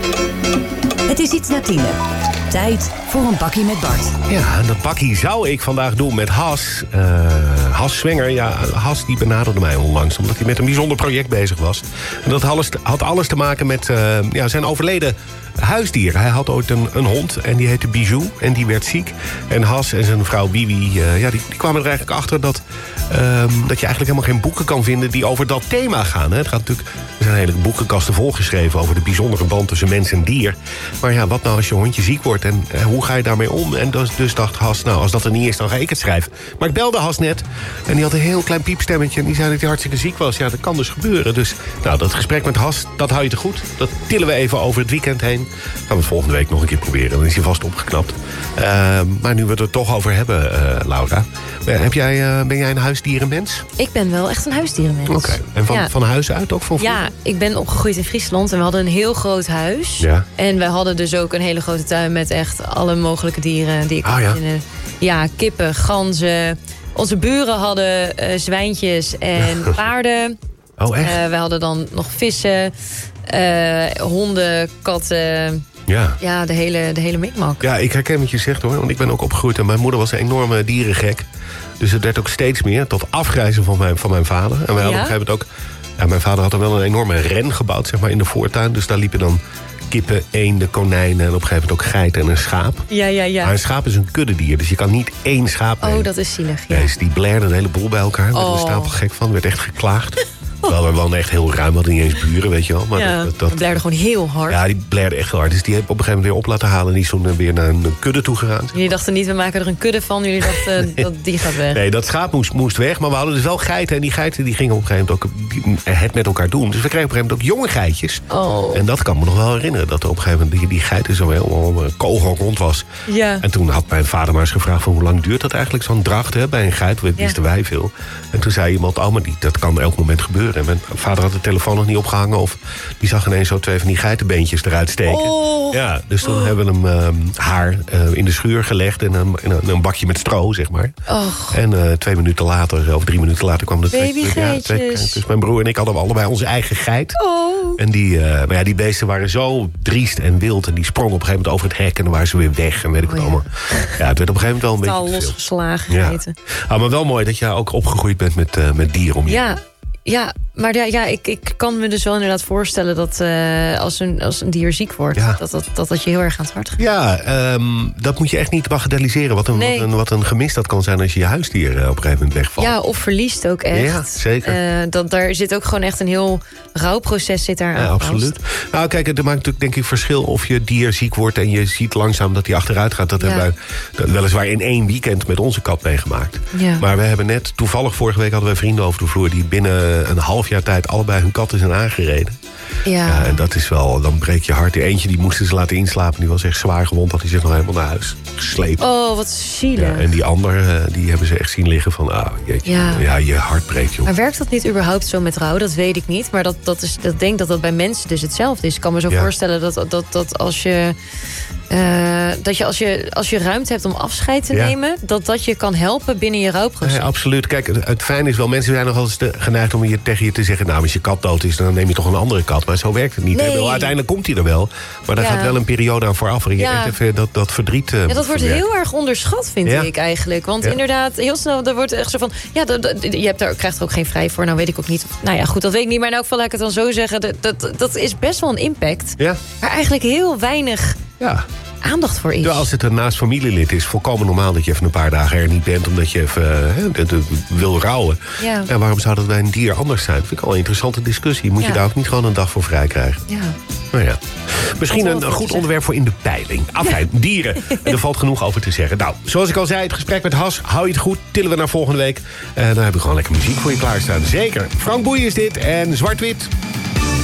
Het is iets na 10. Tijd voor een bakkie met Bart. Ja, dat bakkie zou ik vandaag doen met Has. Has Zwenger. Ja, Has die benaderde mij onlangs omdat hij met een bijzonder project bezig was. En dat had alles te maken met zijn overleden huisdier. Hij had ooit een hond en die heette Bijou en die werd ziek. En Has en zijn vrouw Bibi, die kwamen er eigenlijk achter dat je eigenlijk helemaal geen boeken kan vinden die over dat thema gaan. Hè. Het gaat natuurlijk, er zijn hele boekenkasten volgeschreven over de bijzondere band tussen mens en dier. Maar ja, wat nou als je hondje ziek wordt en hoe ga je daarmee om? En dus dacht Has, nou, als dat er niet is, dan ga ik het schrijven. Maar ik belde Has net en die had een heel klein piepstemmetje en die zei dat hij hartstikke ziek was. Ja, dat kan dus gebeuren. Dus nou, dat gesprek met Has, dat hou je te goed. Dat tillen we even over het weekend heen. Gaan we het volgende week nog een keer proberen. Dan is hij vast opgeknapt. Maar nu we het er toch over hebben, Laura. Ben jij een huisdierenmens? Ik ben wel echt een huisdierenmens. Oké. En van huis uit ook? Ja, ik ben opgegroeid in Friesland en we hadden een heel groot huis. Ja. En we hadden dus ook een hele grote tuin met echt alle mogelijke dieren die ik kon vinden. Ja, kippen, ganzen. Onze buren hadden zwijntjes en paarden. Oh, echt? We hadden dan nog vissen, honden, katten. Ja, de hele mikmak. Ja, ik herken wat je zegt hoor. Want ik ben ook opgegroeid en mijn moeder was een enorme dierengek. Dus het werd ook steeds meer tot afgrijzen van mijn vader. En wij hadden op een gegeven moment ook... Ja, mijn vader had er wel een enorme ren gebouwd, zeg maar, in de voortuin. Dus daar liepen dan kippen, eenden, konijnen en op een gegeven moment ook geiten en een schaap. Ja. Maar een schaap is een kuddedier, dus je kan niet één schaap nemen. Oh, dat is zielig, ja. Nee, dus die blaarden een heleboel bij elkaar. Daar werd een stapel gek van, werd echt geklaagd. Terwijl we woonden echt heel ruim, we hadden niet eens buren, weet je wel. Maar dat blaarde gewoon heel hard. Ja, die blaarde echt heel hard. Dus die heb ik op een gegeven moment weer op laten halen. En die is toen weer naar een kudde toe gegaan. Jullie dachten niet, we maken er een kudde van. Jullie dachten, dat die gaat weg. Nee, dat schaap moest weg. Maar we hadden dus wel geiten. En die geiten die gingen op een gegeven moment ook het met elkaar doen. Dus we kregen op een gegeven moment ook jonge geitjes. Oh. En dat kan me nog wel herinneren. Dat er op een gegeven moment die geiten zo helemaal kogel rond was. Ja. En toen had mijn vader maar eens gevraagd van hoe lang duurt dat eigenlijk, zo'n dracht bij een geit. Dat wisten wij veel. En toen zei iemand, maar dat kan elk moment gebeuren. En mijn vader had de telefoon nog niet opgehangen of die zag ineens zo 2 van die geitenbeentjes eruit steken. Oh. Ja, dus toen hebben we hem haar in de schuur gelegd en een bakje met stro, zeg maar. Oh. En 2 minuten later, of 3 minuten later kwam de babygeitjes. Dus mijn broer en ik hadden allebei onze eigen geit. Oh. En die beesten waren zo driest en wild en die sprongen op een gegeven moment over het hek en dan waren ze weer weg en weet ik wat allemaal. Ja, het werd op een gegeven moment wel een beetje te veel. Losgeslagen geiten. Ja. Maar wel mooi dat jij ook opgegroeid bent met dieren om je. Ja, maar ik kan me dus wel inderdaad voorstellen dat als een dier ziek wordt, dat je heel erg aan het hart gaat. Ja, dat moet je echt niet bagatelliseren. Wat een gemis dat kan zijn als je je huisdier op een gegeven moment wegvalt. Ja, of verliest ook echt. Ja, zeker. Daar zit ook gewoon echt een heel rouwproces zit daar aan. Ja, absoluut. Nou, kijk, het maakt natuurlijk denk ik verschil of je dier ziek wordt en je ziet langzaam dat hij achteruit gaat. Dat hebben wij weliswaar in 1 weekend met onze kat meegemaakt. Ja. Maar we hebben net, toevallig vorige week hadden wij vrienden over de vloer die binnen een half jaar tijd allebei hun katten zijn aangereden. Ja, en dat is wel, dan breek je hart. Die eentje die moesten ze laten inslapen. Die was echt zwaar gewond, had hij zich nog helemaal naar huis gesleept. Oh, wat zielig. Ja, en die ander, die hebben ze echt zien liggen van, jeetje, je hart breekt, joh. Maar werkt dat niet überhaupt zo met rouw? Dat weet ik niet. Maar dat denk dat bij mensen dus hetzelfde is. Ik kan me zo voorstellen dat als je... als je ruimte hebt om afscheid te nemen, dat je kan helpen binnen je rouwproces. Ja, absoluut. Kijk, het fijne is wel, mensen zijn nog wel eens geneigd om tegen je te zeggen, nou, als je kat dood is, dan neem je toch een andere kat. Maar zo werkt het niet. Nee. Uiteindelijk komt hij er wel. Maar daar gaat wel een periode aan vooraf. En je echt even dat verdriet dat wordt heel erg onderschat, vind ik eigenlijk. Want inderdaad, heel snel, er wordt echt zo van, krijgt er ook geen vrij voor. Nou weet ik ook niet. Nou ja, goed, dat weet ik niet. Maar in elk geval laat ik het dan zo zeggen. Dat is best wel een impact. Ja. Maar eigenlijk heel weinig aandacht voor is. Ja, als het een naast familielid is, volkomen normaal dat je even een paar dagen er niet bent, omdat je even wil rouwen. Ja. En waarom zou dat bij een dier anders zijn? Dat vind ik al een interessante discussie. Moet je daar ook niet gewoon een dag voor vrij krijgen? Ja. Nou ja. Misschien een goed onderwerp voor in de peiling. Afijn, dieren. En er valt genoeg over te zeggen. Nou, zoals ik al zei, het gesprek met Has, hou je het goed, tillen we naar volgende week. En dan heb ik gewoon lekker muziek voor je klaarstaan. Zeker. Frank Boeien is dit en Zwart-Wit.